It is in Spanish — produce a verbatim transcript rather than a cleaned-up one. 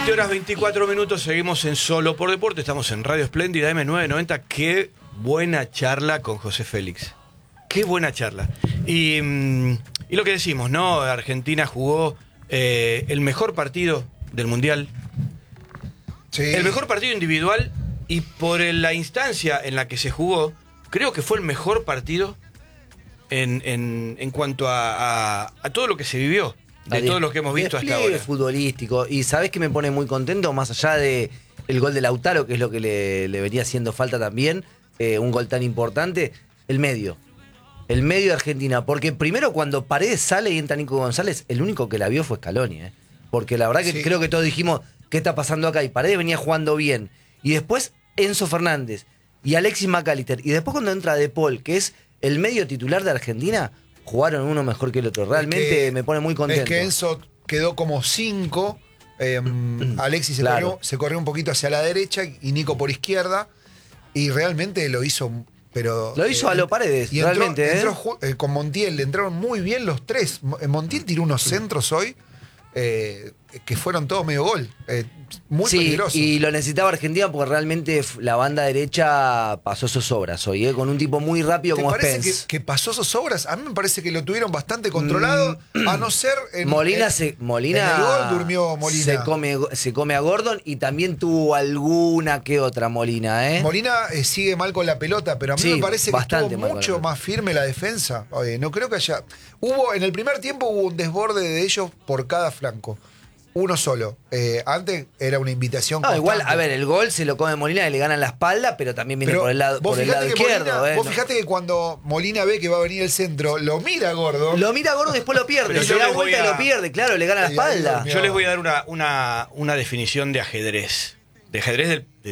veinte horas veinticuatro minutos, seguimos en Solo por Deporte, estamos en Radio Espléndida eme novecientos noventa. Qué buena charla con José Félix. Qué buena charla. Y, y lo que decimos, ¿no? Argentina jugó eh, el mejor partido del Mundial. Sí. El mejor partido individual, y por la instancia en la que se jugó, creo que fue el mejor partido en, en, en cuanto a, a, a todo lo que se vivió. De todo lo que hemos visto hasta ahora. Futbolístico. Y ¿sabés qué me pone muy contento? Más allá de el gol de Lautaro, que es lo que le, le venía haciendo falta también, eh, un gol tan importante, el medio. El medio de Argentina. Porque primero cuando Paredes sale y entra Nico González, el único que la vio fue Scaloni. ¿eh? Porque la verdad que sí. Creo que todos dijimos, ¿qué está pasando acá? Y Paredes venía jugando bien. Y después Enzo Fernández y Alexis McAllister. Y después cuando entra De Paul, que es el medio titular de Argentina, jugaron uno mejor que el otro. Realmente es que, me pone muy contento. Es que Enzo quedó como cinco. Eh, Alexis se, claro. corrió, se corrió un poquito hacia la derecha y Nico por izquierda. Y realmente lo hizo. Pero, lo hizo eh, a lo Paredes, y entró, realmente. ¿eh? Entró eh, con Montiel, le entraron muy bien los tres. Montiel tiró unos centros hoy eh, que fueron todos medio gol. Eh, muy sí, peligrosos. Y lo necesitaba Argentina porque realmente la banda derecha pasó zozobras hoy, ¿eh? Con un tipo muy rápido como Spence. ¿Te parece que, que pasó zozobras? A mí me parece que lo tuvieron bastante controlado, mm. a no ser en, Molina en, se, Molina en el gol durmió Molina. Se come, se come a Gordon y también tuvo alguna que otra Molina, ¿eh? Molina eh, sigue mal con la pelota, pero a mí sí, me parece que estuvo mucho más firme la defensa. Oye, no creo que haya... Hubo, en el primer tiempo hubo un desborde de ellos por cada flanco. Uno solo. Eh, antes era una invitación no, constante. Igual, a ver, el gol se lo come Molina y le gana la espalda, pero también viene pero por el lado, por el lado izquierdo. Molina, eh, vos no. fijate que cuando Molina ve que va a venir el centro, lo mira Gordo. Lo mira Gordo y después lo pierde. Se da vuelta a... y lo pierde, claro, le gana la espalda. Yo les voy a dar una, una, una definición de ajedrez. De ajedrez del,